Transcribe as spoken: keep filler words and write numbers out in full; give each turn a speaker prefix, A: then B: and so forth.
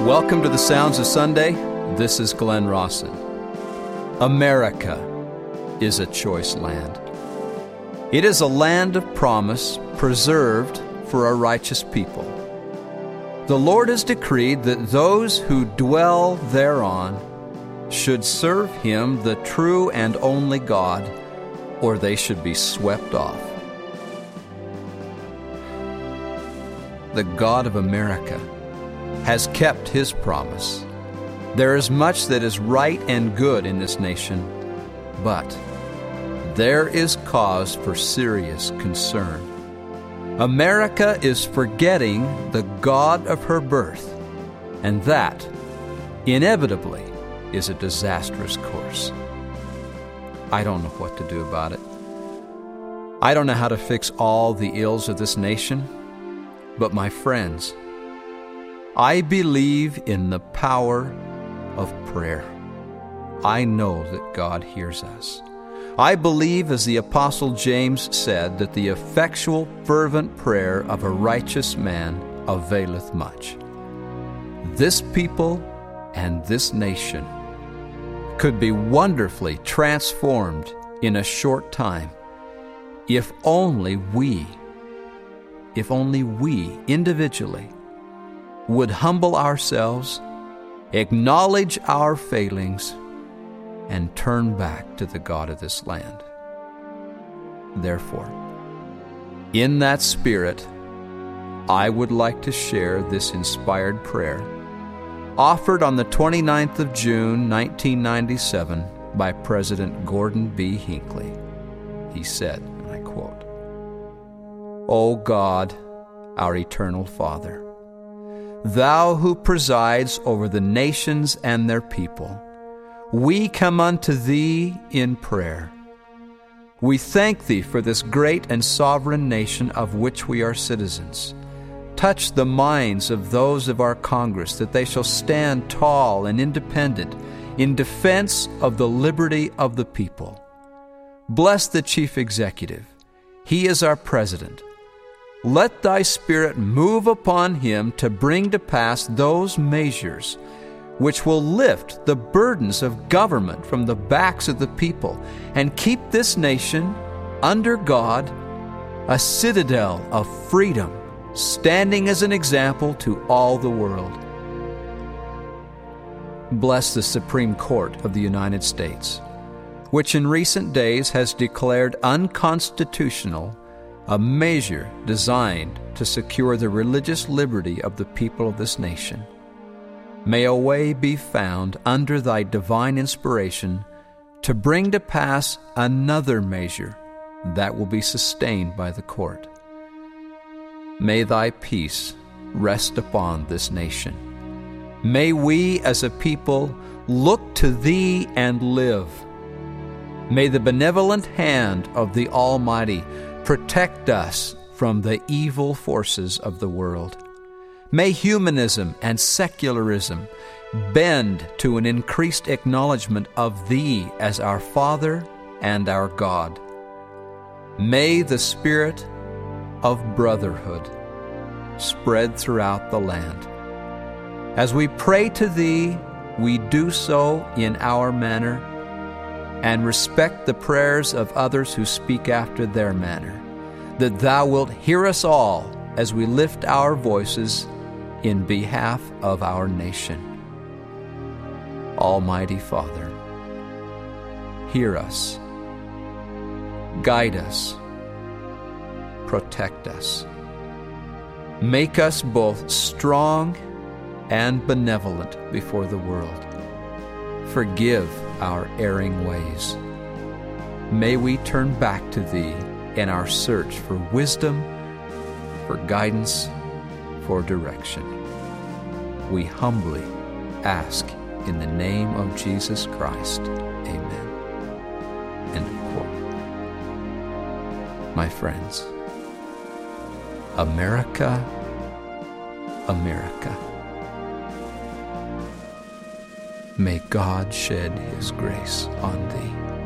A: Welcome to the Sounds of Sunday. This is Glenn Rawson. America is a choice land. It is a land of promise preserved for a righteous people. The Lord has decreed that those who dwell thereon should serve Him, the true and only God, or they should be swept off. The God of America has kept His promise. There is much that is right and good in this nation, but there is cause for serious concern. America is forgetting the God of her birth, and that, inevitably, is a disastrous course. I don't know what to do about it. I don't know how to fix all the ills of this nation, but my friends, I believe in the power of prayer. I know that God hears us. I believe, as the Apostle James said, that the effectual, fervent prayer of a righteous man availeth much. This people and this nation could be wonderfully transformed in a short time if only we, if only we individually would humble ourselves, acknowledge our failings, and turn back to the God of this land. Therefore, in that spirit, I would like to share this inspired prayer offered on the twenty-ninth of June, nineteen ninety-seven, by President Gordon B. Hinckley. He said, and I quote, "O God, our eternal Father, Thou who presides over the nations and their people, we come unto Thee in prayer. We thank Thee for this great and sovereign nation of which we are citizens. Touch the minds of those of our Congress, that they shall stand tall and independent in defense of the liberty of the people. Bless the Chief Executive. He is our President. Let Thy Spirit move upon him to bring to pass those measures which will lift the burdens of government from the backs of the people and keep this nation, under God, a citadel of freedom, standing as an example to all the world. Bless the Supreme Court of the United States, which in recent days has declared unconstitutional a measure designed to secure the religious liberty of the people of this nation. May a way be found under Thy divine inspiration to bring to pass another measure that will be sustained by the court. May Thy peace rest upon this nation. May we as a people look to Thee and live. May the benevolent hand of the Almighty protect us from the evil forces of the world. May humanism and secularism bend to an increased acknowledgement of Thee as our Father and our God. May the spirit of brotherhood spread throughout the land. As we pray to Thee, we do so in our manner and respect the prayers of others who speak after their manner, that Thou wilt hear us all as we lift our voices in behalf of our nation. Almighty Father, hear us, guide us, protect us. Make us both strong and benevolent before the world. Forgive our erring ways. May we turn back to Thee in our search for wisdom, for guidance, for direction. We humbly ask in the name of Jesus Christ. Amen." End of quote. My friends, America, America, may God shed His grace on thee.